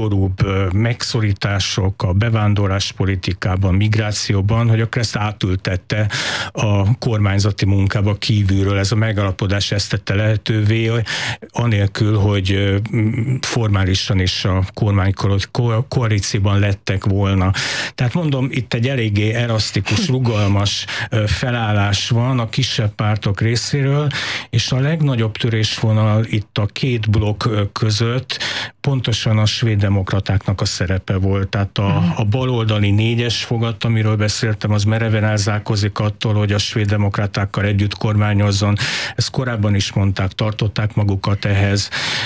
legszigorúbb megszorítások a bevándorláspolitikában, migrációban, hogy akkor ezt átültette a kormányzati munkába kívülről. Ez a megállapodás ezt tette lehetővé, anélkül, hogy formálisan is a kormánykoalícióban lettek volna. Tehát mondom, itt egy eléggé elasztikus, rugalmas felállás van a kisebb pártok részéről, és a legnagyobb törésvonal itt a két blokk között pontosan a svéddemokratáknak a szerepe volt. Tehát a baloldali 4-es fogat, amiről beszéltem, az mereven elzárkózik attól, hogy a svéddemokratákkal együtt kormányozzon. Ezt korábban is mondták, tartották magukat ehhez.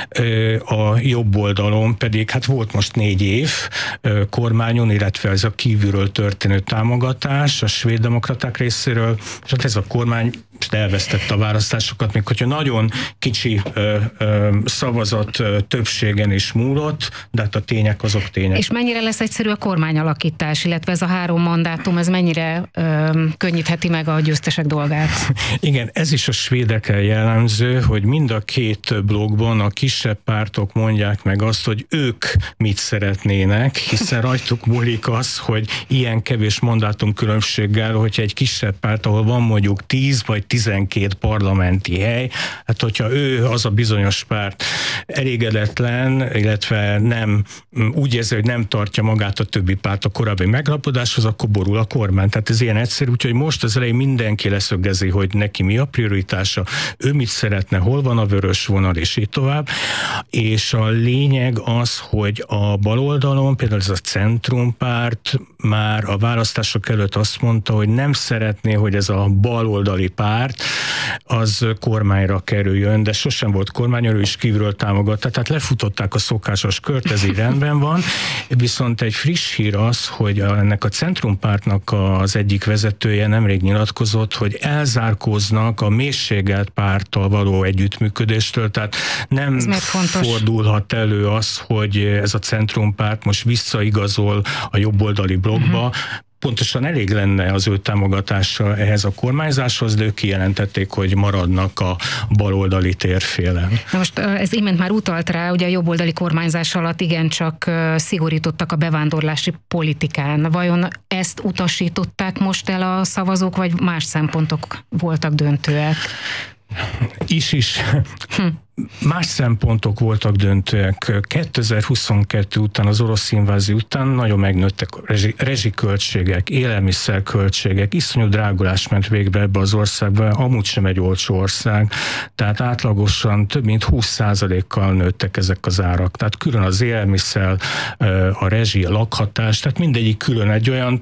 A jobb oldalon pedig, hát volt most 4 év kormányon, illetve ez a kívülről történő támogatás a svéddemokraták részéről, és hát ez a kormány elvesztette a választásokat, még hogyha nagyon kicsi szavazat többségen is múlott, de hát a tények azok tények. És mennyire lesz egyszerű a kormányalakítás, illetve ez a 3 mandátum, ez mennyire könnyítheti meg a győztesek dolgát? Igen, ez is a svédekkel jellemző, hogy mind a két blokkban a kisebb pártok mondják meg azt, hogy ők mit szeretnének, hiszen rajtuk múlik az, hogy ilyen kevés mandátum különbséggel, hogyha egy kisebb párt, ahol van mondjuk 10 vagy 12 parlamenti hely, hát hogyha ő, az a bizonyos párt elégedetlen, illetve nem úgy érzi, hogy nem tartja magát a többi párt a korábbi megállapodáshoz, akkor borul a kormány. Tehát ez ilyen egyszerű, úgyhogy most az elején mindenki leszögezi, hogy neki mi a prioritása, ő mit szeretne, hol van a vörös vonal, és így tovább. És a lényeg az, hogy a baloldalon, például ez a centrumpárt már a választások előtt azt mondta, hogy nem szeretné, hogy ez a baloldali párt az kormányra kerüljön, de sosem volt kormány, ő is kívülről támogatta, tehát lefutották a szokásos kört, ez így rendben van, viszont egy friss hír az, hogy ennek a centrumpártnak az egyik vezetője nemrég nyilatkozott, hogy elzárkóznak a mélységelt párttal való együttműködéstől, tehát nem fordulhat elő az, hogy ez a centrumpárt most visszaigazol a jobboldali blokkba. Pontosan elég lenne az ő támogatása ehhez a kormányzáshoz, de ők kijelentették, hogy maradnak a baloldali térfélen. Na most ez imént már utalt rá, ugye a jobboldali kormányzás alatt igencsak szigorítottak a bevándorlási politikán. Vajon ezt utasították most el a szavazók, vagy más szempontok voltak döntőek? Is. Más szempontok voltak döntőek. 2022 után, az orosz invázió után nagyon megnőttek a rezsiköltségek, élelmiszerköltségek, iszonyú drágulás ment végbe ebbe az országba, amúgy sem egy olcsó ország, tehát átlagosan több mint 20%-kal nőttek ezek az árak. Tehát külön az élelmiszer, a rezsi, a lakhatás, tehát mindegyik külön egy olyan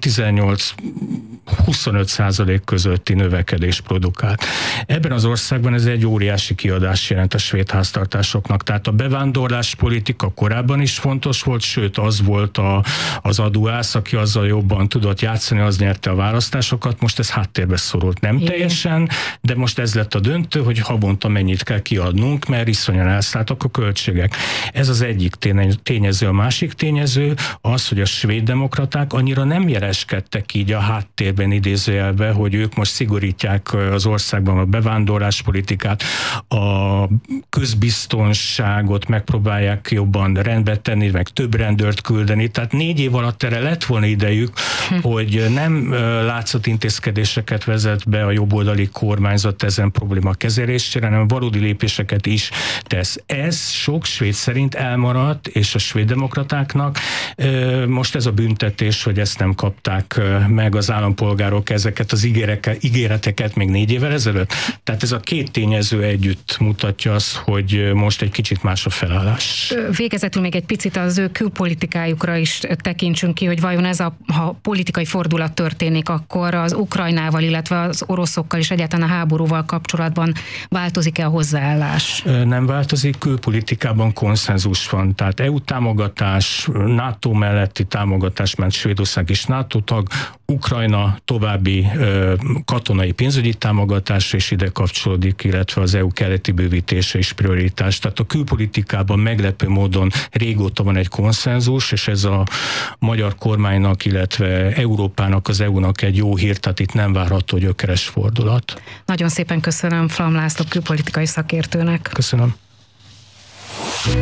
18-25% közötti növekedés produkált. Ebben az országban ez egy óriási kiadás jelent a svéd háztartásoknak. Tehát a bevándorlás politika korábban is fontos volt, sőt az volt az adóász, aki azzal jobban tudott játszani, az nyerte a választásokat, most ez háttérbe szorult. Nem teljesen, de most ez lett a döntő, hogy havonta mennyit kell kiadnunk, mert iszonyan elszálltak a költségek. Ez az egyik tényező. A másik tényező az, hogy a svéddemokraták annyira nem jeleskedtek így a háttérben idézőjelbe, hogy ők most szigorítják az országban a bevándorláspolitikát, a közbiztonságot megpróbálják jobban rendbe tenni, meg több rendőrt küldeni. Tehát 4 év alatt erre lett volna idejük, hogy nem látszat intézkedéseket vezet be a jobboldali kormányzat ezen probléma kezelésére, hanem valódi lépéseket is tesz. Ez sok svéd szerint elmaradt, és a svéddemokratáknak most ez a büntetés, hogy ezt nem kapták meg az állampolgárok, ezeket az ígéreteket még 4 évvel ezelőtt. Tehát ez a két tényező együtt mutatja azt, hogy most egy kicsit más a felállás. Végezetül még egy picit az ő külpolitikájukra is tekintsünk ki, hogy vajon ez ha politikai fordulat történik, akkor az Ukrajnával, illetve az oroszokkal és egyáltalán a háborúval kapcsolatban változik-e a hozzáállás? Nem változik, külpolitikában konszenzus van. Tehát EU támogatás, NATO melletti támogatás, mert Svédország is NATO tag, Ukrajna további katonai pénzügyi támogatás és ide kapcsolódik, illetve az EU keleti bővítése is prioritás. Tehát a külpolitikában meglepő módon régóta van egy konszenzus, és ez a magyar kormánynak, illetve Európának, az EU-nak egy jó hír, tehát itt nem várható gyökeres fordulat. Nagyon szépen köszönöm Flam László külpolitikai szakértőnek. Köszönöm.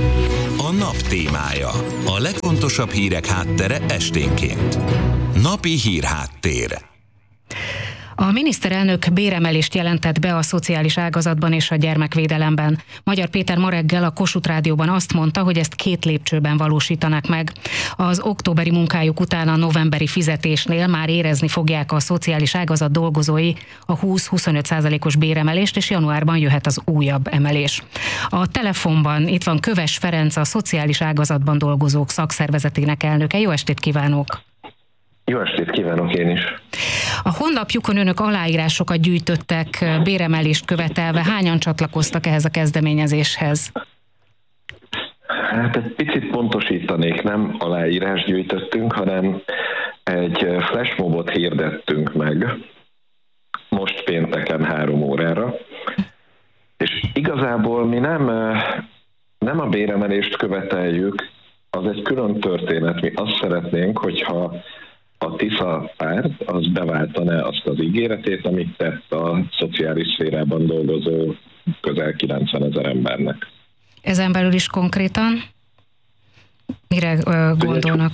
A nap témája. A legfontosabb hírek háttere esténként. Napi hírháttér. A miniszterelnök béremelést jelentett be a szociális ágazatban és a gyermekvédelemben. Magyar Péter ma reggel a Kossuth Rádióban azt mondta, hogy ezt 2 lépcsőben valósítanak meg. Az októberi munkájuk után a novemberi fizetésnél már érezni fogják a szociális ágazat dolgozói a 20-25%-os béremelést, és januárban jöhet az újabb emelés. A telefonban itt van Köves Ferenc, a szociális ágazatban dolgozók szakszervezetének elnöke. Jó estét kívánok! Jó estét kívánok én is! A honlapjukon önök aláírásokat gyűjtöttek béremelést követelve. Hányan csatlakoztak ehhez a kezdeményezéshez? Hát egy picit pontosítanék, nem aláírást gyűjtöttünk, hanem egy flashmobot hirdettünk meg most pénteken 3 órára, és igazából mi nem a béremelést követeljük, az egy külön történet. Mi azt szeretnénk, hogyha a Tisza párt az beváltaná azt az ígéretét, amit tett a szociális szférában dolgozó közel 90 000 embernek. Ezen belül is konkrétan mire gondolnak?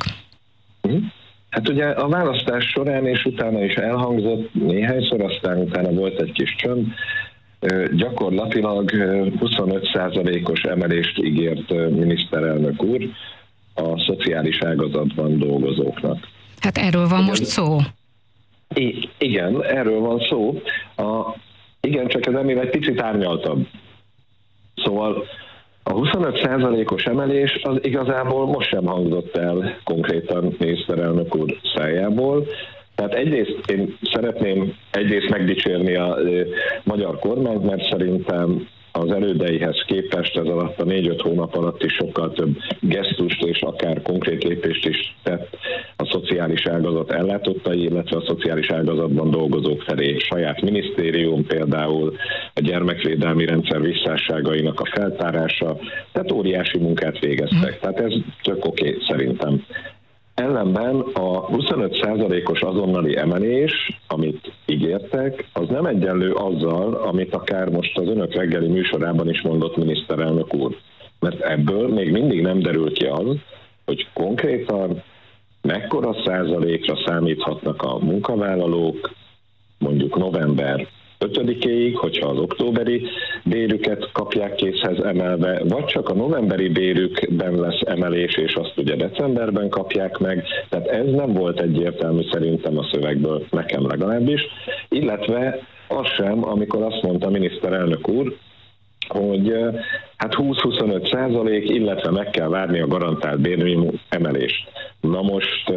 Hát ugye a választás során és utána is elhangzott néhányszor, aztán utána volt egy kis csönd, gyakorlatilag 25%-os emelést ígért miniszterelnök úr a szociális ágazatban dolgozóknak. Hát erről van most szó. Igen, erről van szó. Igen, csak ez ennél egy picit árnyaltabb. Szóval a 25%-os emelés az igazából most sem hangzott el konkrétan miniszterelnök úr szájából. Tehát egyrészt én szeretném megdicsérni a magyar kormányt, mert szerintem az elődeihez képest ez alatt a 4-5 hónap alatt is sokkal több gesztust és akár konkrét lépést is tett a szociális ágazat ellátottai, illetve a szociális ágazatban dolgozók felé. Saját minisztérium például a gyermekvédelmi rendszer visszásságainak a feltárása, tehát óriási munkát végeztek. Tehát ez tök oké szerintem. Ellenben a 25%-os azonnali emelés, amit ígértek, az nem egyenlő azzal, amit akár most az önök reggeli műsorában is mondott miniszterelnök úr. Mert ebből még mindig nem derül ki az, hogy konkrétan mekkora százalékra számíthatnak a munkavállalók mondjuk november 5-éig, hogyha az októberi bérüket kapják készhez emelve, vagy csak a novemberi bérükben lesz emelés, és azt ugye decemberben kapják meg. Tehát ez nem volt egyértelmű szerintem a szövegből, nekem legalábbis. Illetve az sem, amikor azt mondta a miniszterelnök úr, hogy hát 20-25%, illetve meg kell várni a garantált bérminimum emelést. Na most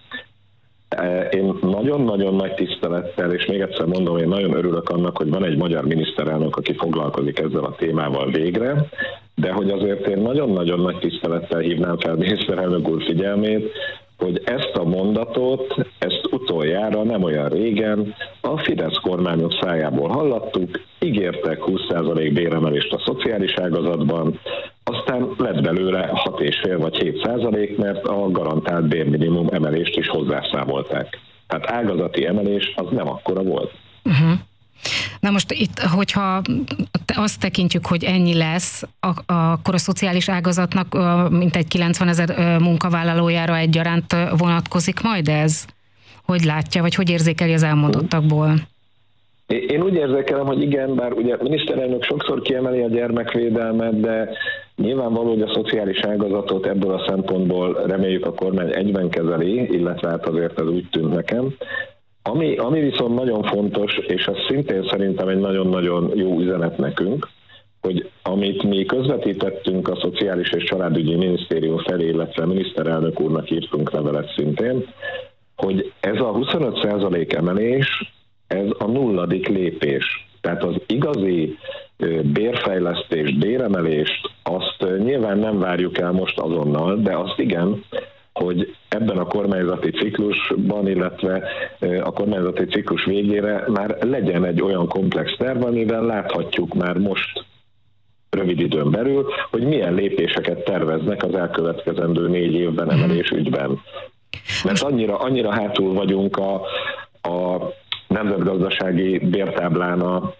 én nagyon-nagyon nagy tisztelettel, és még egyszer mondom, én nagyon örülök annak, hogy van egy magyar miniszterelnök, aki foglalkozik ezzel a témával végre, de hogy azért én nagyon-nagyon nagy tisztelettel hívnám fel miniszterelnök úr figyelmét, hogy ezt a mondatot, ezt utoljára nem olyan régen a Fidesz kormányok szájából hallottuk, ígértek 20% béremelést a szociális ágazatban, aztán lett belőle 6,5 vagy 7%, mert a garantált bérminimum emelést is hozzászámolták. Tehát ágazati emelés az nem akkora volt. Uh-huh. Na most itt, hogyha azt tekintjük, hogy ennyi lesz, akkor a szociális ágazatnak mintegy 90 000 munkavállalójára egyaránt vonatkozik majd ez? Hogy látja, vagy hogy érzékeli az elmondottakból? Én úgy érzékelem, hogy igen, bár ugye a miniszterelnök sokszor kiemeli a gyermekvédelmet, de nyilvánvaló, hogy a szociális ágazatot ebből a szempontból reméljük a kormány egyben kezeli, illetve hát azért ez úgy tűnt nekem. Ami viszont nagyon fontos, és az szintén szerintem egy nagyon-nagyon jó üzenet nekünk, hogy amit mi közvetítettünk a Szociális és Családügyi Minisztérium felé, illetve a miniszterelnök úrnak írtunk levelet szintén, hogy ez a 25% emelés, ez a 0. lépés. Tehát az igazi bérfejlesztést, béremelést, azt nyilván nem várjuk el most azonnal, de azt igen, hogy ebben a kormányzati ciklusban, illetve a kormányzati ciklus végére már legyen egy olyan komplex terv, amivel láthatjuk már most rövid időn belül, hogy milyen lépéseket terveznek az elkövetkezendő 4 évben emelés ügyben. Mert annyira hátul vagyunk a nemzetgazdasági bértáblán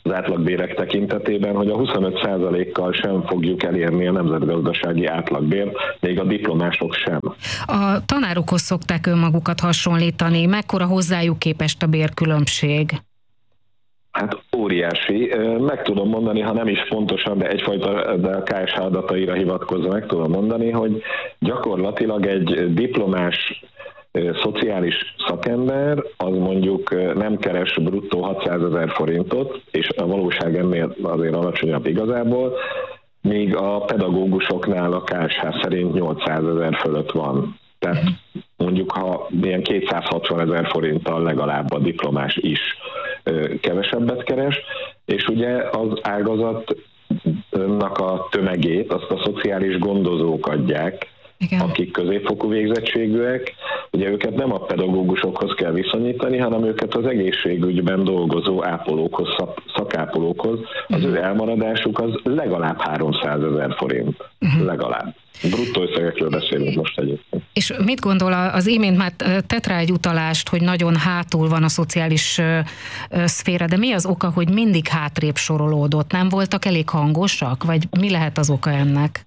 az átlagbérek tekintetében, hogy a 25%-kal sem fogjuk elérni a nemzetgazdasági átlagbért, még a diplomások sem. A tanárokhoz szokták önmagukat hasonlítani. Mekkora hozzájuk képest a bérkülönbség? Hát óriási. Meg tudom mondani, ha nem is pontosan, de egyfajta de a KSH adataira hivatkozva meg tudom mondani, hogy gyakorlatilag egy diplomás szociális szakember az mondjuk nem keres bruttó 600 000 forintot, és a valóság ennél azért alacsonyabb igazából, míg a pedagógusoknál a KSH szerint 800 000 fölött van. Tehát mondjuk, ha ilyen 260 000 forinttal legalább a diplomás is kevesebbet keres, és ugye az ágazatnak a tömegét azt a szociális gondozók adják, igen, akik középfokú végzettségűek. Ugye őket nem a pedagógusokhoz kell viszonyítani, hanem őket az egészségügyben dolgozó ápolókhoz, szakápolókhoz. Az ő elmaradásuk az legalább 300 000 forint. Legalább. Bruttó összegekről beszélünk most egyébként. És mit gondol, az imént már tett rá egy utalást, hogy nagyon hátul van a szociális szféra, de mi az oka, hogy mindig hátrébb sorolódott? Nem voltak elég hangosak? Vagy mi lehet az oka ennek?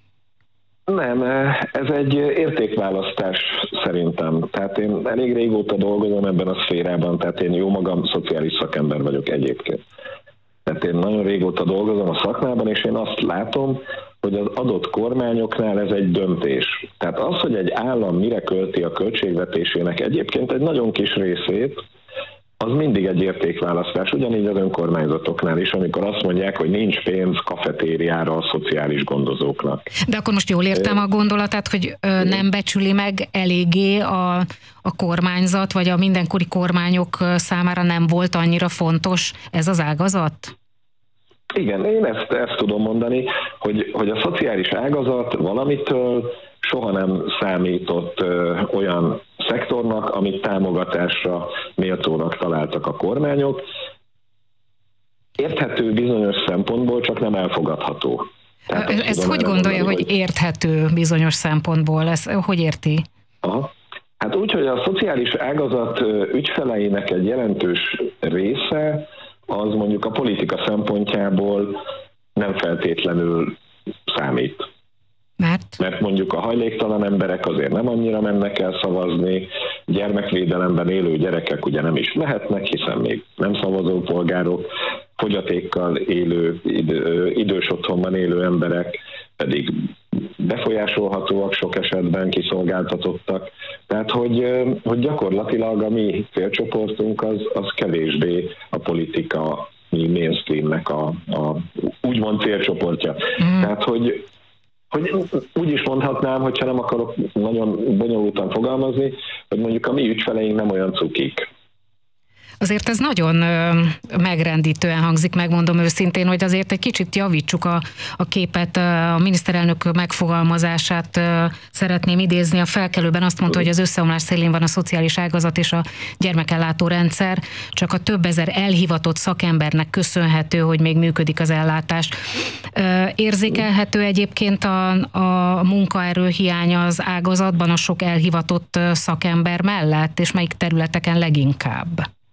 Nem, ez egy értékválasztás szerintem. Tehát én elég régóta dolgozom ebben a szférában, tehát én jó magam szociális szakember vagyok egyébként. Tehát én nagyon régóta dolgozom a szakmában, és én azt látom, hogy az adott kormányoknál ez egy döntés. Tehát az, hogy egy állam mire költi a költségvetésének egyébként egy nagyon kis részét, az mindig egy értékválasztás, ugyanígy az önkormányzatoknál is, amikor azt mondják, hogy nincs pénz kafetériára a szociális gondozóknak. De akkor most jól értem a gondolatát, hogy nem becsüli meg eléggé a kormányzat, vagy a mindenkori kormányok számára nem volt annyira fontos ez az ágazat? Igen, én ezt tudom mondani, hogy a szociális ágazat valamitől soha nem számított olyan szektornak, amit támogatásra méltónak találtak a kormányok. Érthető bizonyos szempontból, csak nem elfogadható. Ezt hogy gondolja, hogy érthető bizonyos szempontból? Ezt hogy érti? Aha. Hát úgy, hogy a szociális ágazat ügyfeleinek egy jelentős része az mondjuk a politika szempontjából nem feltétlenül számít. Mert mondjuk a hajléktalan emberek azért nem annyira mennek el szavazni, gyermekvédelemben élő gyerekek ugye nem is mehetnek, hiszen még nem szavazó polgárok, fogyatékkal élő, idős otthonban élő emberek pedig befolyásolhatóak, sok esetben kiszolgáltatottak. Tehát, hogy gyakorlatilag a mi célcsoportunk az kevésbé a politika mainstreamnek a úgymond célcsoportja. Tehát, hogy úgy is mondhatnám, hogyha nem akarok nagyon bonyolultan fogalmazni, hogy mondjuk a mi ügyfeleink nem olyan cukik. Azért ez nagyon megrendítően hangzik, megmondom őszintén, hogy azért egy kicsit javítsuk a képet, a miniszterelnök megfogalmazását szeretném idézni. A Felkelőben azt mondta, hogy az összeomlás szélén van a szociális ágazat és a gyermekellátó rendszer, csak a több ezer elhivatott szakembernek köszönhető, hogy még működik az ellátás. Érzékelhető egyébként a munkaerő hiánya az ágazatban a sok elhivatott szakember mellett, és melyik területeken leginkább?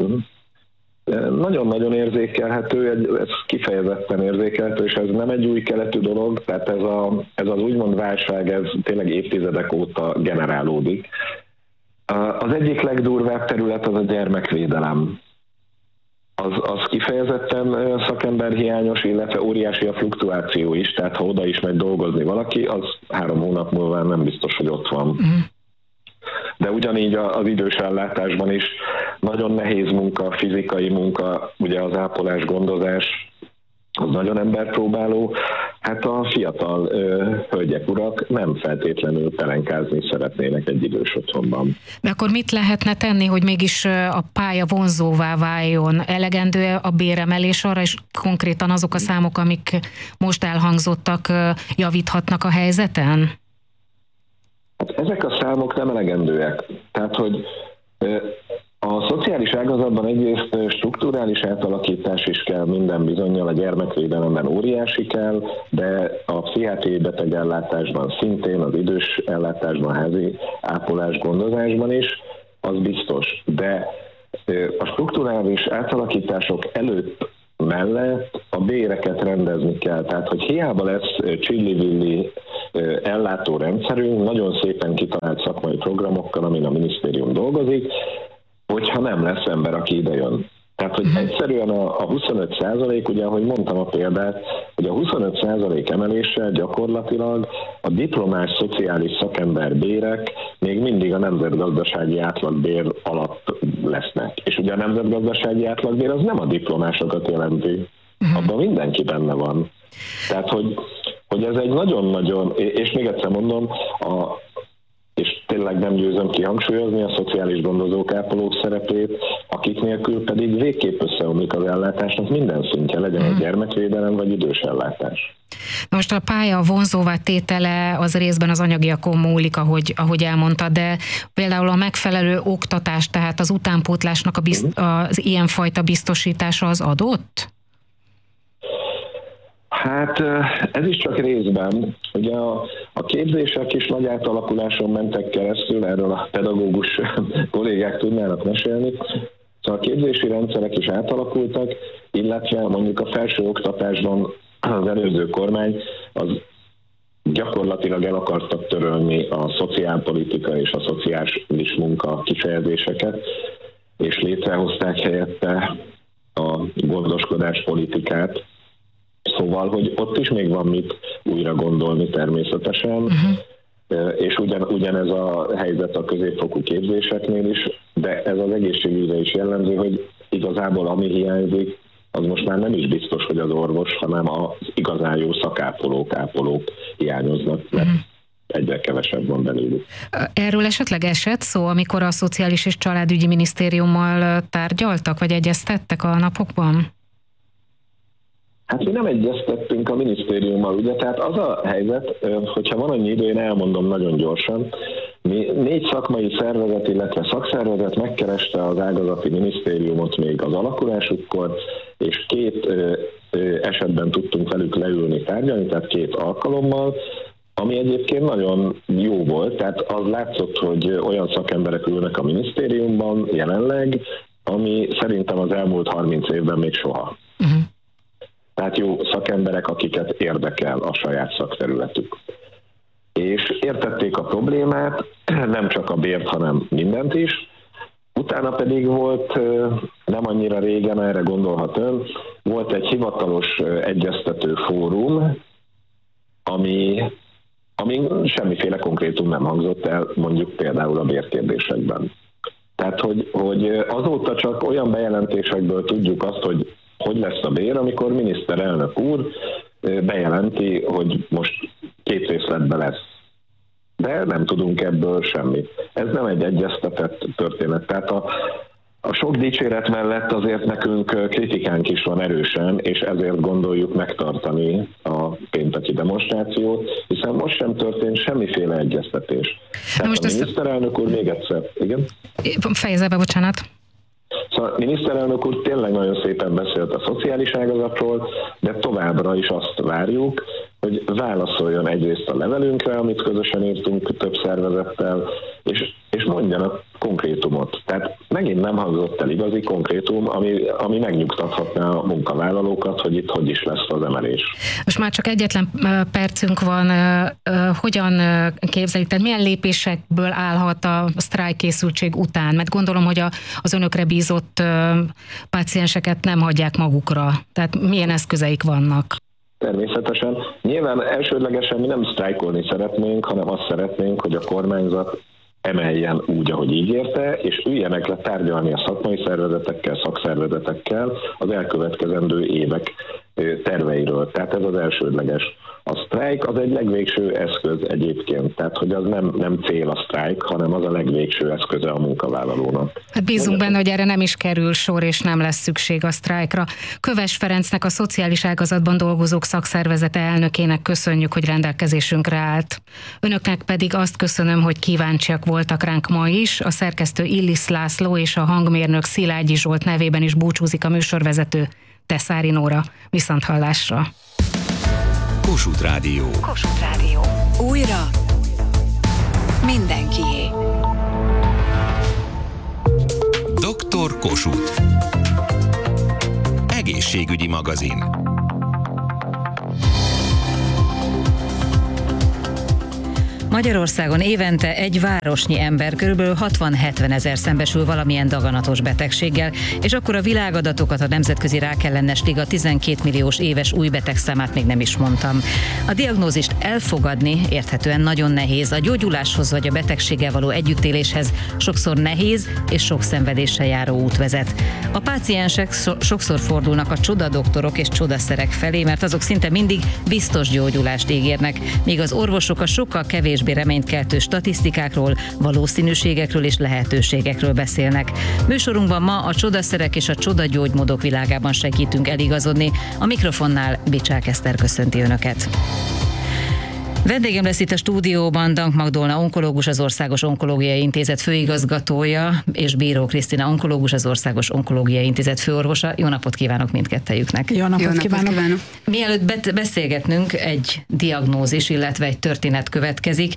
Nagyon-nagyon érzékelhető, ez kifejezetten érzékelhető, és ez nem egy új keletű dolog, tehát ez az úgymond válság, ez tényleg évtizedek óta generálódik. Az egyik legdurvább terület az a gyermekvédelem. Az kifejezetten szakemberhiányos, illetve óriási a fluktuáció is, tehát ha oda is megy dolgozni valaki, az 3 hónap múlva nem biztos, hogy ott van. De ugyanígy az idős ellátásban is nagyon nehéz munka, fizikai munka, ugye az ápolás, gondozás, az nagyon emberpróbáló. Hát a fiatal hölgyek, urak nem feltétlenül pelenkázni szeretnének egy idős otthonban. De akkor mit lehetne tenni, hogy mégis a pálya vonzóvá váljon? Elegendő a béremelés arra, és konkrétan azok a számok, amik most elhangzottak, javíthatnak a helyzeten? Hát ezek a számok nem elegendőek. Tehát, hogy a szociális ágazatban egyrészt strukturális átalakítás is kell minden bizonnyal, a gyermekvédelemben óriási kell, de a pszichiátriai betegellátásban szintén, az idős ellátásban, házi ápolás, gondozásban is, az biztos. De a strukturális átalakítások előtt mellett a béreket rendezni kell. Tehát, hogy hiába lesz csillivilli ellátórendszerünk, nagyon szépen kitalált szakmai programokkal, amin a minisztérium dolgozik, hogyha nem lesz ember, aki ide jön. Tehát, hogy egyszerűen a 25%, ugye, ahogy mondtam a példát, hogy a 25% emeléssel gyakorlatilag a diplomás szociális szakember bérek még mindig a nemzetgazdasági átlagbér alatt lesznek. És ugye a nemzetgazdasági átlagbér az nem a diplomásokat jelenti. Abban mindenki benne van. Tehát, hogy ez egy nagyon-nagyon, és még egyszer mondom, és tényleg nem győzöm kihangsúlyozni a szociális gondozók, ápolók szerepét, akik nélkül pedig végképp összeomlik az ellátásnak minden szintje, legyen egy gyermekvédelem vagy idős ellátás. Na most a pálya vonzóvá tétele az részben az anyagiakon múlik, ahogy elmondta, de például a megfelelő oktatás, tehát az utánpótlásnak az ilyenfajta biztosítása az adott? Hát ez is csak részben. Ugye a képzések is nagy átalakuláson mentek keresztül, erről a pedagógus kollégák tudnának mesélni. Szóval a képzési rendszerek is átalakultak, illetve mondjuk a felsőoktatásban az előző kormány az gyakorlatilag el akartak törölni a szociálpolitika és a szociális munka kifejezéseket, és létrehozták helyette a gondoskodás politikát. Szóval, hogy ott is még van mit újra gondolni természetesen, és ugyanez a helyzet a középfokú képzéseknél is, de ez az egészségügyre is jellemző, hogy igazából ami hiányzik, az most már nem is biztos, hogy az orvos, hanem az igazán jó ápolók hiányoznak, mert egyre kevesebb van belőlük. Erről esetleg esett szó, amikor a Szociális és Családügyi Minisztériummal tárgyaltak, vagy egyeztettek a napokban? Hát mi nem egyeztettünk a minisztériummal, ugye, tehát az a helyzet, hogyha van annyi idő, én elmondom nagyon gyorsan, mi 4 szakmai szervezet, illetve szakszervezet megkereste az ágazati minisztériumot még az alakulásukkor, és 2 esetben tudtunk velük leülni tárgyalni, tehát 2 alkalommal, ami egyébként nagyon jó volt, tehát az látszott, hogy olyan szakemberek ülnek a minisztériumban jelenleg, ami szerintem az elmúlt 30 évben még soha. Tehát jó szakemberek, akiket érdekel a saját szakterületük. És értették a problémát, nem csak a bért, hanem mindent is. Utána pedig volt, nem annyira régen, erre gondolhat ön, volt egy hivatalos egyeztető fórum, ami semmiféle konkrétum nem hangzott el, mondjuk például a bérkérdésekben. Tehát, hogy azóta csak olyan bejelentésekből tudjuk azt, hogy lesz a bér, amikor miniszterelnök úr bejelenti, hogy most 2 részletben lesz. De nem tudunk ebből semmit. Ez nem egy egyeztetett történet. Tehát a sok dicséret mellett azért nekünk kritikánk is van erősen, és ezért gondoljuk megtartani a pénteki demonstrációt, hiszen most sem történt semmiféle egyeztetés. Tehát a miniszterelnök úr még egyszer, igen? Fejezze be, bocsánat. Szóval a miniszterelnök úr tényleg nagyon szépen beszélt a szociális ágazatról, de továbbra is azt várjuk, hogy válaszoljon egyrészt a levelünkre, amit közösen írtunk több szervezettel, és mondjanak konkrétumot. Tehát megint nem hangzott el igazi konkrétum, ami megnyugtathatná a munkavállalókat, hogy itt hogy is lesz az emelés. Most már csak egyetlen percünk van. Hogyan képzelik? Tehát milyen lépésekből állhat a sztrájkkészültség után? Mert gondolom, hogy az önökre bízott pácienseket nem hagyják magukra. Tehát milyen eszközeik vannak? Természetesen. Nyilván elsődlegesen mi nem sztrájkolni szeretnénk, hanem azt szeretnénk, hogy a kormányzat emeljen úgy, ahogy ígérte, és üljenek le tárgyalni a szakmai szervezetekkel, szakszervezetekkel az elkövetkezendő évek terveiről. Tehát ez az elsődleges. A sztrájk az egy legvégső eszköz egyébként, tehát hogy az nem cél a sztrájk, hanem az a legvégső eszköze a munkavállalónak. Hát bízunk benne, hogy erre nem is kerül sor, és nem lesz szükség a sztrájkra. Köves Ferencnek, a szociális ágazatban dolgozók szakszervezete elnökének köszönjük, hogy rendelkezésünkre állt. Önöknek pedig azt köszönöm, hogy kíváncsiak voltak ránk ma is. A szerkesztő Illis László és a hangmérnök Szilágyi Zsolt nevében is búcsúzik a műsorvezető Teszári Nóra. Viszonthallásra! Kossuth Rádió. Kossuth Rádió. Újra mindenkié. Dr. Kossuth. egészségügyi magazin. Magyarországon évente egy városnyi ember kb. 60-70 ezer szembesül valamilyen daganatos betegséggel, és akkor a világadatokat, a Nemzetközi Rákellenes Liga 12 milliós éves új betegszámát még nem is mondtam. A diagnózist elfogadni érthetően nagyon nehéz. A gyógyuláshoz vagy a betegséggel való együttéléshez sokszor nehéz és sok szenvedéssel járó út vezet. A páciensek sokszor fordulnak a csodadoktorok és csodaszerek felé, mert azok szinte mindig biztos gyógyulást ígérnek, míg az orvosok a sokkal kevésbé reménykeltő statisztikákról, valószínűségekről és lehetőségekről beszélnek. Műsorunkban ma a csodaszerek és a csodagyógymódok világában segítünk eligazodni. A mikrofonnál Bicsák Eszter köszönti Önöket. Vendégem lesz itt a stúdióban Dank Magdolna onkológus, az Országos Onkológiai Intézet főigazgatója, és Bíró Krisztina onkológus, az Országos Onkológiai Intézet főorvosa. Jó napot kívánok mindkettejüknek! Jó napot kívánok! Mielőtt beszélgetnünk, egy diagnózis, illetve egy történet következik.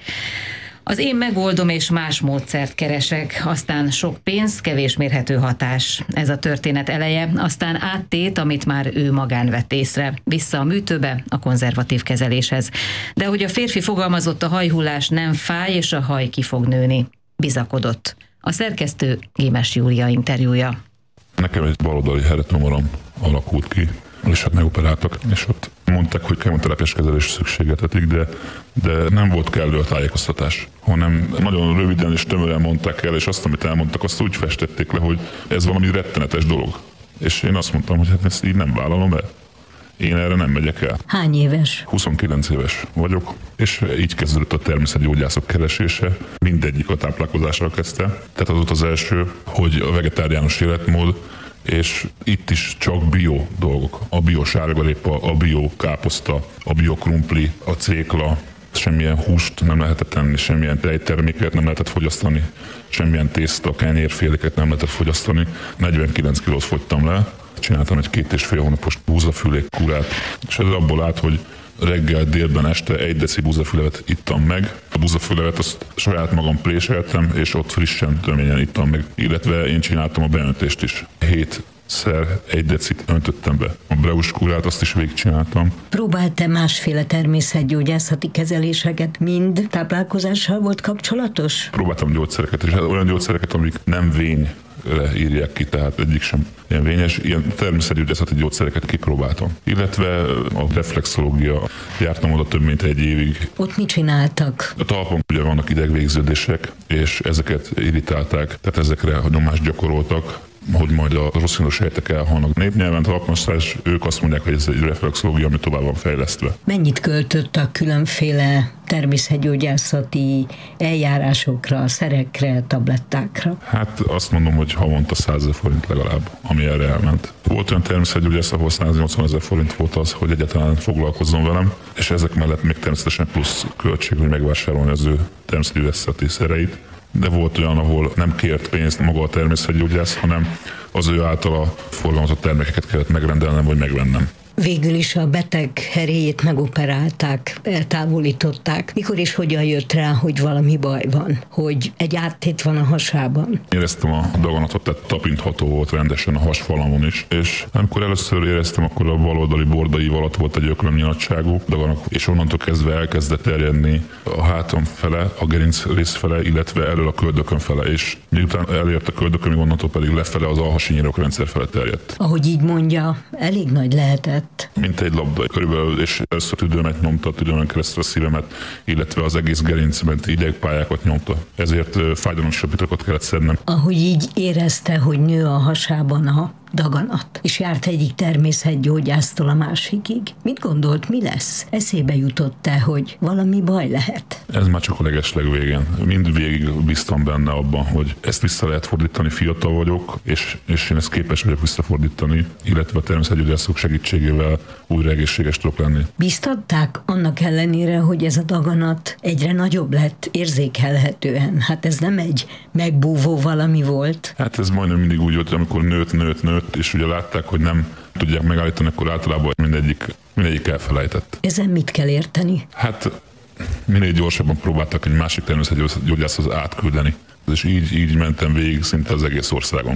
Az én megoldom és más módszert keresek, aztán sok pénz, kevés mérhető hatás. Ez a történet eleje, aztán áttét, amit már ő magán vett észre. Vissza a műtőbe, a konzervatív kezeléshez. De hogy a férfi fogalmazott, a hajhullás nem fáj, és a haj ki fog nőni. Bizakodott. A szerkesztő Gémes Júlia interjúja. Nekem egy baloldali heretomorom alakult ki, és hát megoperáltak, és ott mondták, hogy kemoterápiás kezelés szükségetetik, de nem volt kellő a tájékoztatás, hanem nagyon röviden és tömören mondták el, és azt, amit elmondtak, azt úgy festették le, hogy ez valami rettenetes dolog. És én azt mondtam, hogy hát ezt így nem vállalom el. Én erre nem megyek el. Hány éves? 29 éves vagyok, és így kezdődött a természetgyógyászok keresése. Mindegyik a táplálkozással kezdte. Tehát az volt az első, hogy a vegetáriánus életmód, és itt is csak bio dolgok. A bio sárgarépa, a bio káposzta, a bio krumpli, a cékla, semmilyen húst nem lehetett enni, semmilyen tejterméket nem lehetett fogyasztani, semmilyen tészta, kenyérféléket nem lehetett fogyasztani. 49 kilót fogytam le, csináltam egy 2,5 hónapos búzafülék kurát, és ez abból állt, hogy reggel, délben, este 1 deci búzafülevet ittam meg. A búzafülevet azt saját magam préseltem, és ott frissen, töményen ittam meg. Illetve én csináltam a beöntést is. 7-szer 1 decit öntöttem be. A Breus kurát azt is végigcsináltam. Próbált-e másféle természetgyógyászati kezeléseket, mind táplálkozással volt kapcsolatos? Próbáltam gyógyszereket, és olyan gyógyszereket, amik nem vényre írják ki, tehát egyik sem ilyen vényes, ilyen természetgyógyászati gyógyszereket kipróbáltam. Illetve a reflexológia, jártam oda több mint 1 évig. Ott mit csináltak? A talpon ugye vannak idegvégződések, és ezeket irritálták, tehát ezekre nyomást gyakoroltak, hogy majd a rosszindos sejtek elhalnak. Népnyelven talpmasszázs, ők azt mondják, hogy ez egy reflexológia, ami tovább van fejlesztve. Mennyit költött a különféle természetgyógyászati eljárásokra, szerekre, tablettákra? Hát azt mondom, hogy havonta 100 000 forint legalább, ami erre elment. Volt olyan természetgyógyász, ahol 180 000 forint volt az, hogy egyáltalán foglalkozzon velem, és ezek mellett még természetesen plusz költség, hogy megvásárolni az ő természetgyógyászati szereit. De volt olyan, ahol nem kért pénzt maga a természetgyógyász, hanem az ő általa forgalmazott termékeket kellett megrendelnem vagy megvennem. Végül is a beteg heréjét megoperálták, eltávolították. Mikor és hogyan jött rá, hogy valami baj van? Hogy egy áttét van a hasában? Éreztem a daganatot, tehát tapintható volt rendesen a hasfalamon is. És amikor először éreztem, akkor a baloldali bordai alatt volt egy ökrömnyi nagyságú daganat, és onnantól kezdve elkezdett terjedni a hátam fele, a gerinc rész fele, illetve elől a köldökön fele. És miután elért a köldökömig, onnantól pedig lefele az alhasi nyirokrendszer fele terjedt. Ahogy így mondja, elég nagy lehetett. Mint egy labda körülbelül, és először tüdőmet nyomta, a tüdőmen keresztül a szívemet, illetve az egész gerincben idegpályákat nyomta. Ezért fájdalomcsillapítókat kellett szednem. Ahogy így érezte, hogy nő a hasában a daganat, és járt egyik természetgyógyásztól a másikig. Mit gondolt, mi lesz? Eszébe jutott-e, hogy valami baj lehet? Ez már csak a legeslegvégén. Mindvégig bíztam benne abban, hogy ezt vissza lehet fordítani, fiatal vagyok, és én ezt képes vagyok visszafordítani, illetve a természetgyógyászok segítségével újra egészséges tudok lenni. Bíztatták annak ellenére, hogy ez a daganat egyre nagyobb lett érzékelhetően. Hát ez nem egy megbúvó valami volt. Hát ez majdnem mindig úgy volt, amikor nőtt, és ugye látták, hogy nem tudják megállítani, akkor általában mindegyik elfelejtett. Ezen mit kell érteni? Hát minél gyorsabban próbáltak egy másik természetgyógyászhoz átküldeni. És így mentem végig szinte az egész országon.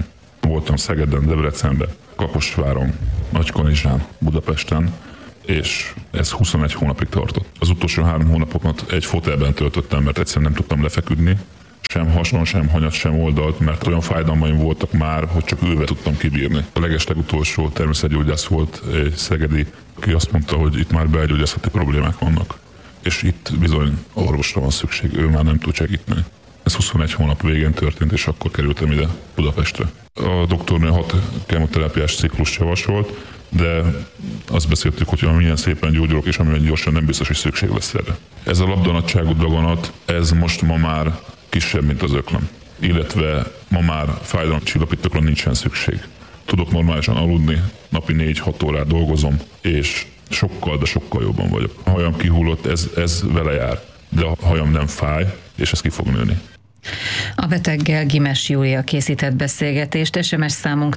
Voltam Szegeden, Debrecenben, Kaposváron, Nagykanizsán, Budapesten, és ez 21 hónapig tartott. Az utolsó 3 hónapokat egy fotelben töltöttem, mert egyszerűen nem tudtam lefeküdni, sem hason, sem hanyat, sem oldalt, mert olyan fájdalmaim voltak már, hogy csak ülve tudtam kibírni. A legeslegutolsó természetgyógyász volt egy szegedi, aki azt mondta, hogy itt már belgyógyászati problémák vannak, és itt bizony orvosra van szükség, ő már nem tud segíteni. Ez 21 hónap végén történt, és akkor kerültem ide Budapestre. A doktornő 6 kemoterápiás ciklust javasolt, de azt beszéltük, hogy milyen szépen gyógyulok, és amilyen gyorsan nem biztos, hogy szükség lesz erre. Ez a labdanagyságú daganat, ez most ma már kisebb, mint az öklöm. Illetve ma már fájdalomcsillapítókra nincsen szükség. Tudok normálisan aludni, napi 4-6 órát dolgozom, és sokkal, de sokkal jobban vagyok. A hajam kihullott, ez vele jár, de a hajam nem fáj, és ez ki fog nőni. A beteggel Gimes Júlia készített beszélgetést, SMS számunk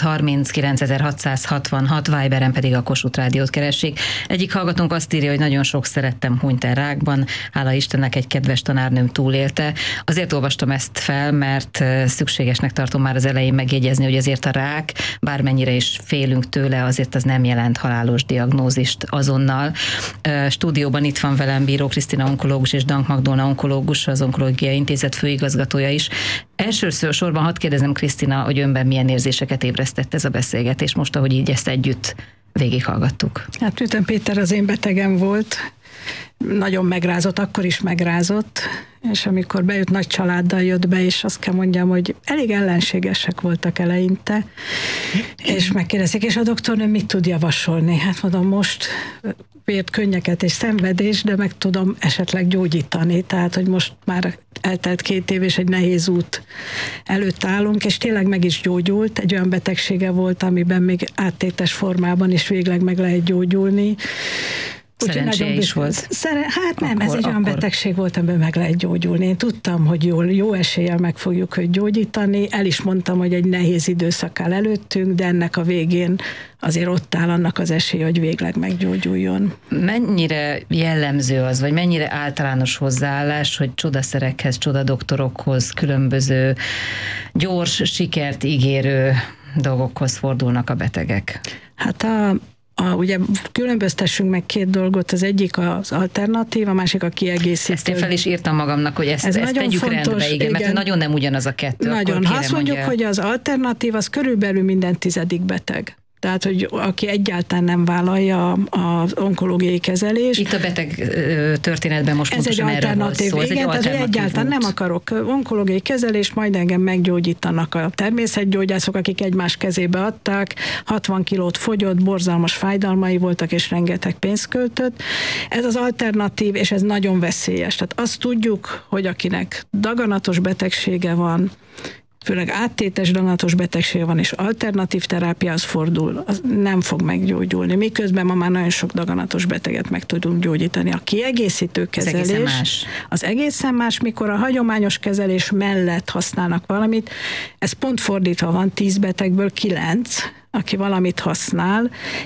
0630 Viberen pedig a Kossuth Rádiót keressék. Egyik hallgatónk azt írja, hogy nagyon sok szerettem hunyt el rákban, hála Istennek egy kedves tanárnőm túlélte. Azért olvastam ezt fel, mert szükségesnek tartom már az elején megjegyezni, hogy azért a rák, bármennyire is félünk tőle, azért az nem jelent halálos diagnózist azonnal. Stúdióban itt van velem Bíró Krisztina onkológus és Dank Magdolna onkológus, az Onkológiai Intézet főigazgatója is. Elsőször sorban hadd kérdezem, Krisztina, hogy önben milyen érzéseket ébresztett ez a beszélgetés most, ahogy így ezt együtt végighallgattuk. Hát miután Péter az én betegem volt, nagyon megrázott, akkor is megrázott, és amikor bejött, nagy családdal jött be, és azt kell mondjam, hogy elég ellenségesek voltak eleinte, és megkérdezik, és a doktornő mit tud javasolni? Hát mondom, most vért, könnyeket és szenvedés, de meg tudom esetleg gyógyítani, tehát, hogy most már eltelt 2 év, és egy nehéz út előtt állunk, és tényleg meg is gyógyult, egy olyan betegsége volt, amiben még áttétes formában is végleg meg lehet gyógyulni. Szerencséje is volt. Hát nem, ez egy olyan betegség volt, amiben meg lehet gyógyulni. Én tudtam, hogy jó eséllyel meg fogjuk őt gyógyítani. El is mondtam, hogy egy nehéz időszak áll előttünk, de ennek a végén azért ott áll annak az esélye, hogy végleg meggyógyuljon. Mennyire jellemző az, vagy mennyire általános hozzáállás, hogy csodaszerekhez, csodadoktorokhoz, különböző gyors, sikert ígérő dolgokhoz fordulnak a betegek? Hát ugye különböztessünk meg 2 dolgot, az egyik az alternatív, a másik a kiegészítő. Ezt én fel is írtam magamnak, hogy ezt tegyük fontos, rendbe, igen, mert nagyon nem ugyanaz a 2. Nagyon. Ha azt mondjuk, hogy az alternatív, az körülbelül minden 10. beteg. Tehát, hogy aki egyáltalán nem vállalja az onkológiai kezelést. Itt a beteg történetben most pontosan erről volt szó. Ez egy alternatív. Egyáltalán nem akarok onkológiai kezelést, majd engem meggyógyítanak a természetgyógyászok, akik egymás kezébe adták, 60 kilót fogyott, borzalmas fájdalmai voltak, és rengeteg pénzt költött. Ez az alternatív, és ez nagyon veszélyes. Tehát azt tudjuk, hogy akinek daganatos betegsége van, főleg áttétes daganatos betegsége van, és alternatív terápiához fordul, az nem fog meggyógyulni. Miközben ma már nagyon sok daganatos beteget meg tudunk gyógyítani. A kiegészítő kezelés az egészen más, mikor a hagyományos kezelés mellett használnak valamit. Ez pont fordítva van, 10 betegből 9, aki valamit használ,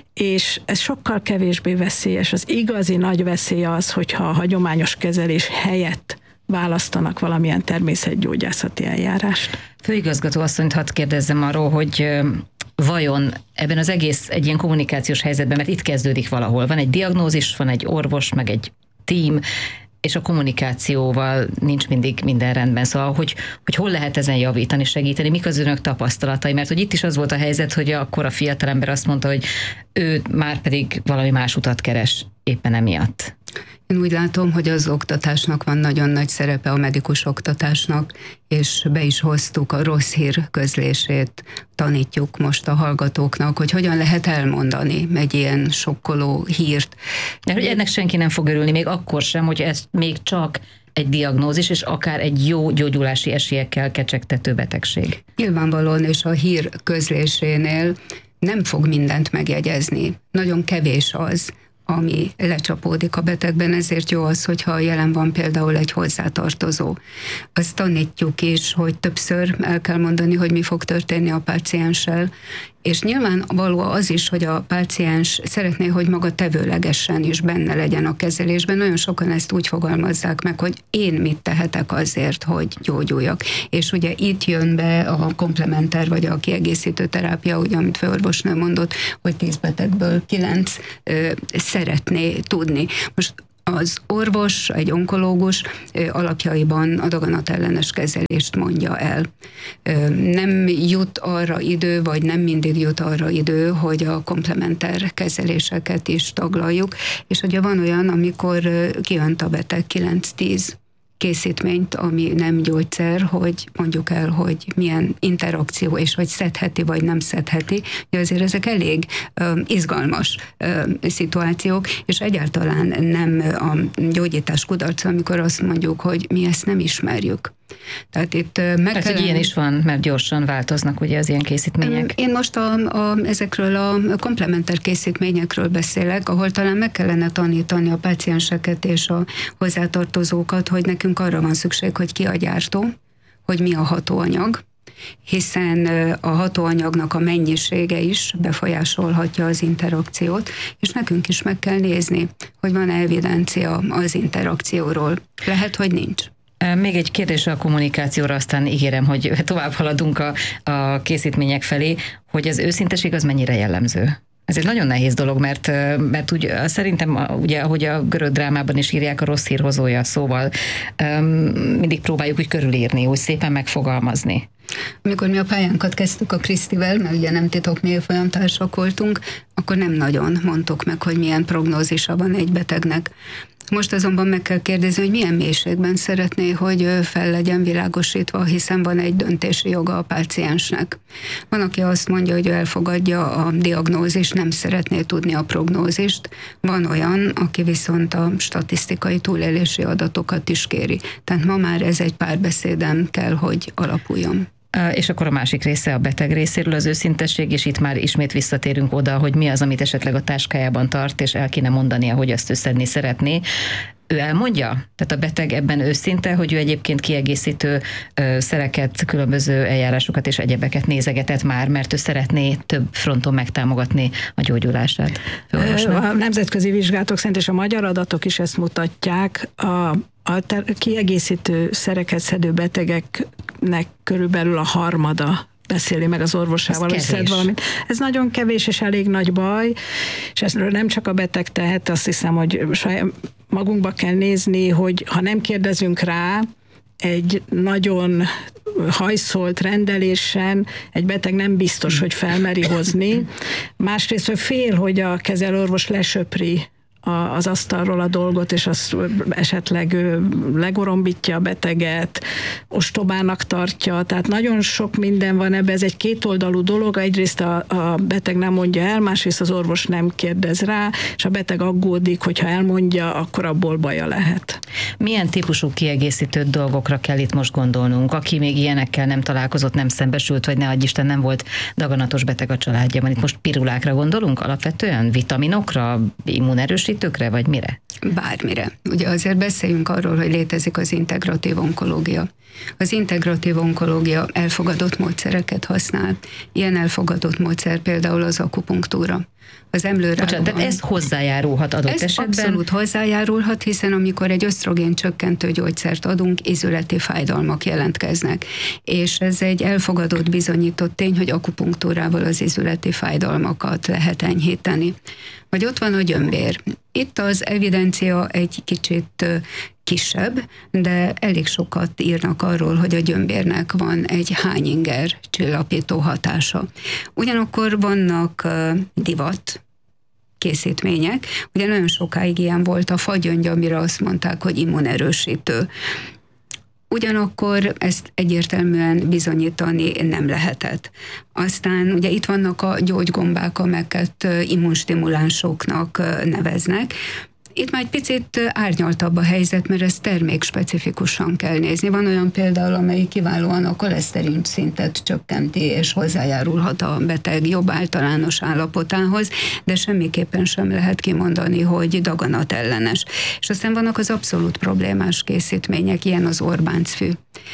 és ez sokkal kevésbé veszélyes. Az igazi nagy veszély az, hogyha a hagyományos kezelés helyett választanak valamilyen természetgyógyászati eljárást. Főigazgató asszonyt hadd kérdezzem arról, hogy vajon ebben az egész egy ilyen kommunikációs helyzetben, mert itt kezdődik valahol, van egy diagnózis, van egy orvos, meg egy tím, és a kommunikációval nincs mindig minden rendben. Szóval, hogy hol lehet ezen javítani, segíteni, mik az önök tapasztalatai, mert hogy itt is az volt a helyzet, hogy akkor a fiatalember azt mondta, hogy ő már pedig valami más utat keres éppen emiatt. Én úgy látom, hogy az oktatásnak van nagyon nagy szerepe, a medikus oktatásnak, és be is hoztuk a rossz hír közlését, tanítjuk most a hallgatóknak, hogy hogyan lehet elmondani egy ilyen sokkoló hírt. De hogy ennek senki nem fog örülni, még akkor sem, hogy ez még csak egy diagnózis, és akár egy jó gyógyulási esélyekkel kecsegtető betegség. Nyilvánvalóan, és a hír közlésénél nem fog mindent megjegyezni. Nagyon kevés az, ami lecsapódik a betegben, ezért jó az, hogyha jelen van például egy hozzátartozó. Azt tanítjuk is, hogy többször el kell mondani, hogy mi fog történni a pácienssel, És nyilvánvaló az is, hogy a páciens szeretné, hogy maga tevőlegesen is benne legyen a kezelésben. Nagyon sokan ezt úgy fogalmazzák meg, hogy én mit tehetek azért, hogy gyógyuljak. És ugye itt jön be a komplementer vagy a kiegészítő terápia, ugye, amit főorvosnő mondott, hogy 10 betegből 9 szeretné tudni. Most az orvos, egy onkológus alapjaiban a daganatellenes kezelést mondja el. Nem jut arra idő, vagy nem mindig jut arra idő, hogy a komplementer kezeléseket is taglaljuk, és ugye van olyan, amikor kijönt a beteg 9-10 készítményt, ami nem gyógyszer, hogy mondjuk el, hogy milyen interakció, és hogy szedheti, vagy nem szedheti. Ja, azért ezek elég izgalmas szituációk, és egyáltalán nem a gyógyítás kudarca, amikor azt mondjuk, hogy mi ezt nem ismerjük. Tehát itt hogy ilyen is van, mert gyorsan változnak ugye az ilyen készítmények. Én most ezekről a komplementer készítményekről beszélek, ahol talán meg kellene tanítani a pácienseket és a hozzátartozókat, hogy nekünk arra van szükség, hogy ki a gyártó, hogy mi a hatóanyag, hiszen a hatóanyagnak a mennyisége is befolyásolhatja az interakciót, és nekünk is meg kell nézni, hogy van evidencia az interakcióról. Lehet, hogy nincs. Még egy kérdés a kommunikációra, aztán ígérem, hogy tovább haladunk a készítmények felé, hogy az őszinteség az mennyire jellemző? Ez egy nagyon nehéz dolog, mert úgy, szerintem, ugye, ahogy a görög drámában is írják, a rossz hír hozója, szóval mindig próbáljuk úgy körülírni, úgy szépen megfogalmazni. Amikor mi a pályánkat kezdtük a Krisztivel, mert ugye nem titok, mi folyamtársak voltunk, akkor nem nagyon mondtuk meg, hogy milyen prognózisa van egy betegnek. Most azonban meg kell kérdezni, hogy milyen mélységben szeretné, hogy fel legyen világosítva, hiszen van egy döntési joga a páciensnek. Van, aki azt mondja, hogy ő elfogadja a diagnózist, nem szeretné tudni a prognózist. Van olyan, aki viszont a statisztikai túlélési adatokat is kéri. Tehát ma már ez egy párbeszéden kell, hogy alapuljon. És akkor a másik része a beteg részéről az őszintesség, és itt már ismét visszatérünk oda, hogy mi az, amit esetleg a táskájában tart, és el kéne mondania, hogy azt ő szedni szeretné. Ő elmondja? Tehát a beteg ebben őszinte, hogy ő egyébként kiegészítő szereket, különböző eljárásokat és egyebeket nézegetett már, mert ő szeretné több fronton megtámogatni a gyógyulását. A nemzetközi vizsgálatok szerint és a magyar adatok is ezt mutatják, a kiegészítő szereket szedő betegeknek körülbelül a harmada beszéli meg az orvosával, hogy szed valamit. Ez nagyon kevés és elég nagy baj, és ezt nem csak a beteg tehet, azt hiszem, hogy magunkba kell nézni, hogy ha nem kérdezünk rá, egy nagyon hajszolt rendelésen egy beteg nem biztos, hogy felmeri hozni. Másrészt, hogy fél, hogy a kezelőorvos lesöpri az asztalról a dolgot, és azt esetleg legorombítja a beteget, ostobának tartja, tehát nagyon sok minden van ebben, ez egy kétoldalú dolog, egyrészt a beteg nem mondja el, másrészt az orvos nem kérdez rá, és a beteg aggódik, hogyha elmondja, akkor abból baja lehet. Milyen típusú kiegészítő dolgokra kell itt most gondolnunk? Aki még ilyenekkel nem találkozott, nem szembesült, vagy ne adj Isten, nem volt daganatos beteg a családjában. Itt most pirulákra gondolunk alapvetően? Vitaminokra, immunerősítőkre, vagy mire? Bármire. Ugye azért beszéljünk arról, hogy létezik az integratív onkológia. Az integratív onkológia elfogadott módszereket használ. Ilyen elfogadott módszer például az akupunktúra. Az emlőrágban. Tehát ez hozzájárulhat adott esetben? Abszolút hozzájárulhat, hiszen amikor egy ösztrogén csökkentő gyógyszert adunk, izületi fájdalmak jelentkeznek. És ez egy elfogadott, bizonyított tény, hogy akupunktúrával az izületi fájdalmakat lehet enyhíteni. Vagy ott van a gyömbér. Itt az evidencia egy kicsit kisebb, de elég sokat írnak arról, hogy a gyömbérnek van egy hányinger csillapító hatása. Ugyanakkor vannak divat készítmények, ugye nagyon sokáig ilyen volt a fagyöngy, amire azt mondták, hogy immunerősítő. Ugyanakkor ezt egyértelműen bizonyítani nem lehetett. Aztán ugye itt vannak a gyógygombák, amelyeket immunstimulánsoknak neveznek. Itt már egy picit árnyaltabb a helyzet, mert ezt termékspecifikusan kell nézni. Van olyan például, amelyik kiválóan a koleszterin szintet csökkenti, és hozzájárulhat a beteg jobb általános állapotához, de semmiképpen sem lehet kimondani, hogy daganatellenes. És aztán vannak az abszolút problémás készítmények, ilyen az Orbáncfű,